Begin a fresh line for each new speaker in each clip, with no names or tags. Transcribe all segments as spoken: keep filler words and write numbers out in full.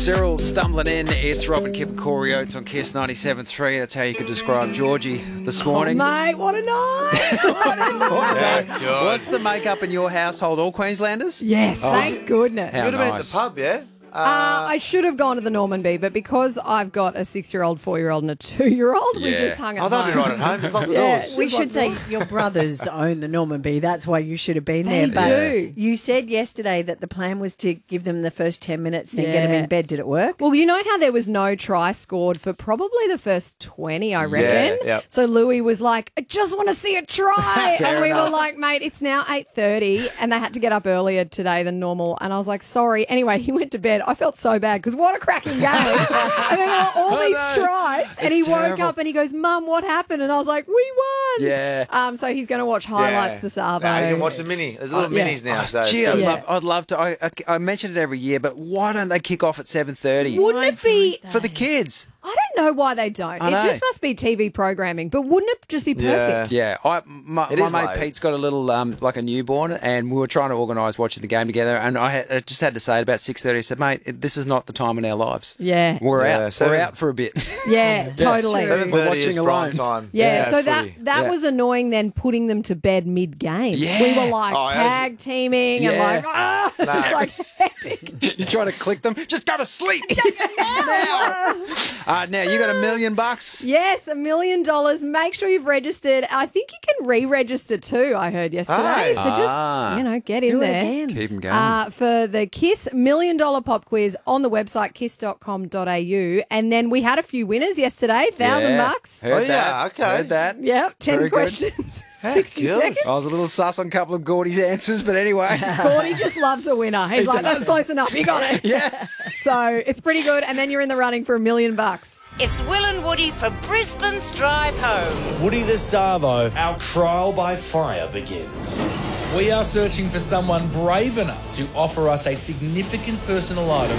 Cyril stumbling in. It's Robin, Kip and Corey Oates on Kiss ninety-seven point three. That's how you could describe Georgie this morning.
Oh, mate, what a night. What a night.
Yeah,
What's the makeup in your household? All Queenslanders?
Yes,
Oh.
thank goodness.
How
Could have been at
nice.
the pub, yeah?
Uh, I should have gone to the Normanby, but because I've got a six-year-old, four-year-old and a two-year-old, we
Yeah.
just hung at
Oh, they'll be
home.
right at home. Just lock the
Yeah.
doors.
We should say your brothers own the Normanby. That's why you should have been there.
They
But
do.
you said yesterday that the plan was to give them the first ten minutes, then get them
Yeah.
in bed. Did it work?
Well, you know how there was no try scored for probably the first twenty, I reckon?
yep.
So Louis was like, I just want to see a try.
Fair
and we
enough.
were like, mate, it's now eight thirty and they had to get up earlier today than normal. And I was like, sorry. Anyway, he went to bed. I felt so bad because what a cracking game. and then there were all
I
these
know.
tries. And
It's
he woke
terrible.
up and he goes, Mum, what happened? And I was like, we won.
Yeah.
Um, so he's going to watch highlights
Yeah.
this Arvo.
Nah, you can watch the mini. There's little
yeah.
minis now. So it's
Gee, I'd
good.
Yeah.
love, I'd love to. I, I, I mention it every year, but why don't they kick off at seven thirty?
Wouldn't it be...
For the kids.
I don't know why they don't.
I
It
know.
just must be T V programming. But wouldn't it just be perfect?
Yeah, I, my,
It
my
is
mate
late.
Pete's got a little, um, like a newborn, and we were trying to organise watching the game together, and I, had, I just had to say at about six thirty, I said, mate, it- this is not the time in our lives.
Yeah.
We're
Yeah,
out.
seven-
We're out for a bit.
Yeah, totally.
seven
We're
thirty
watching
is
alone.
prime time.
Yeah, so
footy.
that that
Yeah.
was annoying then putting them to bed mid-game.
Yeah.
We were like
Oh,
tag teaming and
Yeah.
like, ah, it's like hectic.
You try to click them, just go to sleep. now. Uh, now, you got a million bucks.
Yes, a million dollars. Make sure you've registered. I think you can re-register too, I heard yesterday.
Aye.
So just,
Ah.
you know, get in
Do it
there.
again.
Keep them going.
Uh, for the KISS Million Dollar Pop Quiz on the website kiss dot com dot a u. And then we had a few winners yesterday, thousand
Yeah.
bucks.
Heard
Oh,
that.
yeah, okay.
Heard that.
Yep, ten
Very good.
questions, sixty
good.
seconds.
I was a little sus on a couple of Gordy's answers, but anyway.
Gordy just loves a winner. He's
He
like, that's
does.
close enough. You got it.
yeah.
So it's pretty good. And then you're in the running for a million bucks.
It's Will and Woody for Brisbane's Drive Home.
Woody the Savo, our trial by fire begins.
We are searching for someone brave enough to offer us a significant personal item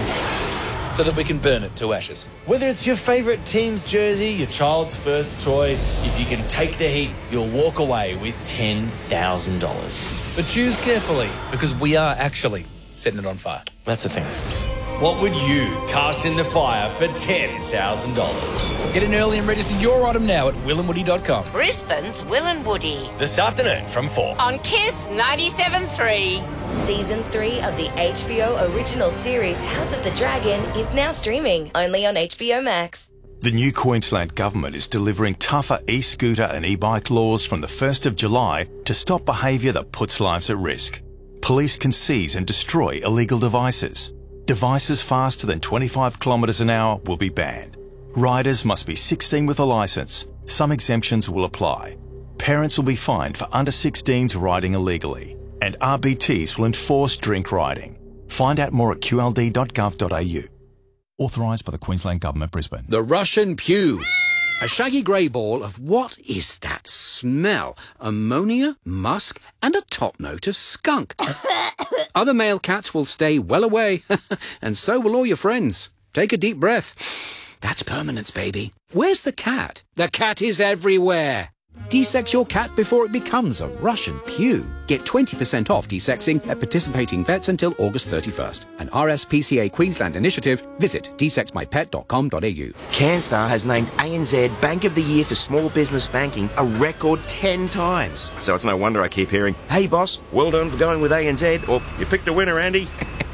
so that we can burn it to ashes.
Whether it's your favourite team's jersey, your child's first toy, if you can take the heat, you'll walk away with ten thousand dollars.
But choose carefully, because we are actually setting it on fire.
That's the thing. What would you cast in the fire for ten thousand dollars?
Get in early and register your item now at will and woody dot com.
Brisbane's Will and Woody
This afternoon from four.
on Kiss ninety-seven point three.
Season three of the H B O original series House of the Dragon is now streaming only on H B O Max.
The new Queensland Government is delivering tougher e-scooter and e-bike laws from the first of July to stop behaviour that puts lives at risk. Police can seize and destroy illegal devices. Devices faster than twenty-five kilometres an hour will be banned. Riders must be sixteen with a licence. Some exemptions will apply. Parents will be fined for under sixteens riding illegally. And R B Ts will enforce drink riding. Find out more at q l d dot gov dot a u. Authorised by the Queensland Government, Brisbane.
The Russian Pew. A shaggy grey ball of what is that smell? Ammonia, musk, and a top note of skunk. Other male cats will stay well away, and so will all your friends. Take a deep breath. That's permanence, baby. Where's the cat? The cat is everywhere. Desex your cat before it becomes a Russian Pew. Get twenty percent off desexing at participating vets until August thirty-first. An R S P C A Queensland initiative. Visit d sex my pet dot com dot a u.
CanStar has named A N Z Bank of the Year for Small Business Banking a record ten times. So it's no wonder I keep hearing, hey boss, well done for going with A N Z, or you picked a winner, Andy.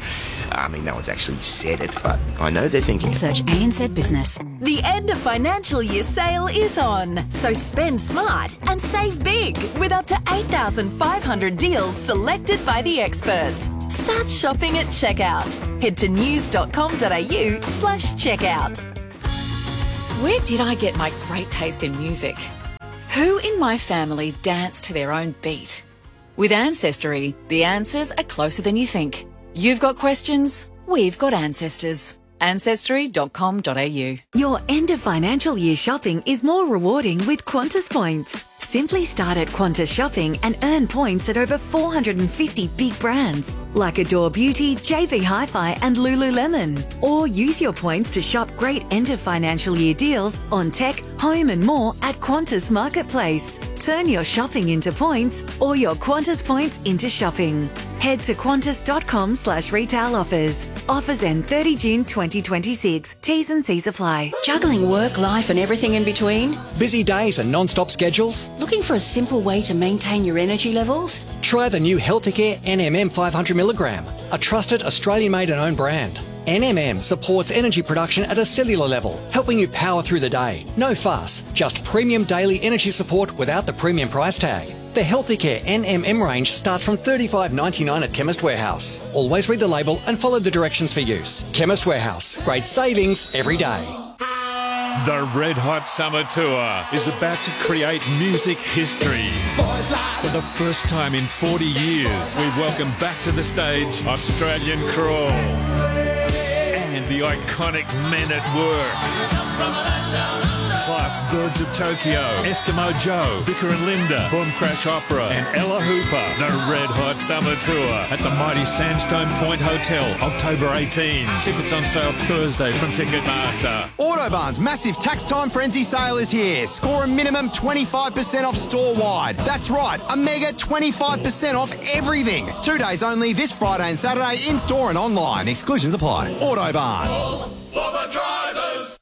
I mean, no one's actually said it, but I know they're thinking.
Search A N Z Business.
The end of financial year sale is on, so spend smart and save big with up to eight thousand five hundred deals selected by the experts. Start shopping at checkout. Head to news dot com dot a u slash checkout.
Where did I get my great taste in music? Who in my family dance to their own beat? With Ancestry, the answers are closer than you think. You've got questions, we've got ancestors. ancestry dot com dot a u.
Your end of financial year shopping is more rewarding with Qantas points. Simply start at Qantas Shopping and earn points at over four hundred fifty big brands like Adore Beauty, J B Hi-Fi and Lululemon. Or use your points to shop great end of financial year deals on tech, home and more at Qantas Marketplace. Turn your shopping into points or your Qantas points into shopping. Head to qantas.com slash retail offers. Offers end thirty June twenty twenty-six. T's and C's apply.
Juggling work, life and everything in between?
Busy days and non-stop schedules?
Looking for a simple way to maintain your energy levels?
Try the new Healthicare N M M five hundred milligram, a trusted Australian-made and owned brand. N M M supports energy production at a cellular level, helping you power through the day. No fuss, just premium daily energy support without the premium price tag. The Healthicare N M M range starts from thirty-five dollars ninety-nine at Chemist Warehouse. Always read the label and follow the directions for use. Chemist Warehouse, great savings every day.
The Red Hot Summer Tour is about to create music history. For the first time in forty years, we welcome back to the stage Australian Crawl and the iconic Men at Work. Plus Birds of Tokyo, Eskimo Joe, Vicar and Linda, Boom Crash Opera and Ella Hooper. The Red Hot Summer Tour at the mighty Sandstone Point Hotel, October eighteenth. Tickets on sale Thursday from Ticketmaster.
Autobarn's massive tax time frenzy sale is here. Score a minimum twenty-five percent off store-wide. That's right, a mega twenty-five percent off everything. Two days only this Friday and Saturday in-store and online. Exclusions apply. Autobarn.
All for the drivers.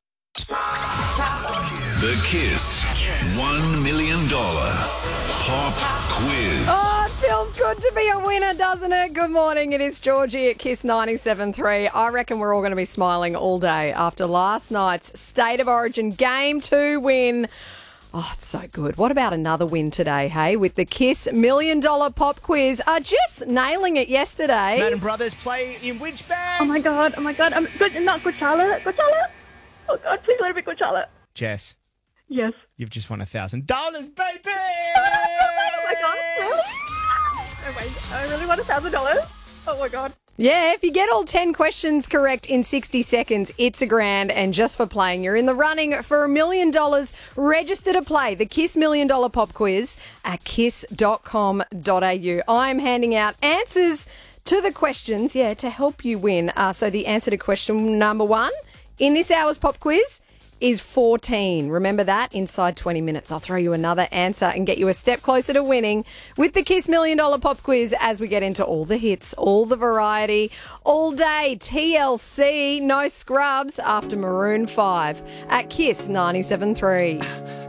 The Kiss one million dollars Pop Quiz.
Oh, it feels good to be a winner, doesn't it? Good morning. It is Georgie at Kiss ninety-seven point three. I reckon we're all going to be smiling all day after last night's State of Origin Game two win. Oh, it's so good. What about another win today, hey, with the Kiss Million Dollar Pop Quiz? Uh, just nailing it yesterday.
Madden Brothers play in which band?
Oh, my God. Oh, my God. I'm good. Not Good Charlotte. Good Charlotte. Oh, God. Please let it be Good Charlotte.
Jess.
Yes.
You've just won a thousand dollars, baby!
Oh, my God. Really? Oh, wait. I really want a thousand dollars? Oh, my God.
Yeah, if you get all ten questions correct in sixty seconds, it's a grand. And just for playing, you're in the running for a million dollars. Register to play the Kiss Million Dollar Pop Quiz at kiss dot com dot a u. I'm handing out answers to the questions, yeah, to help you win. Uh, so the answer to question number one in this hour's pop quiz is fourteen. Remember that? Inside twenty minutes, I'll throw you another answer and get you a step closer to winning with the Kiss Million Dollar Pop Quiz as we get into all the hits, all the variety, all day T L C, no scrubs after Maroon five at Kiss ninety-seven point three.